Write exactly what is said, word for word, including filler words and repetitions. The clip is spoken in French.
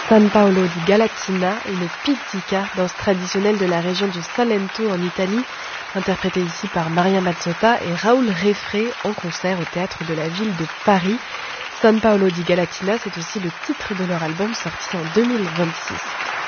San Paolo di Galatina, une pizzica, danse traditionnelle de la région du Salento en Italie, interprétée ici par Maria Mazzotta et Raoul Refré en concert au théâtre de la ville de Paris. San Paolo di Galatina, c'est aussi le titre de leur album sorti en deux mille vingt-six.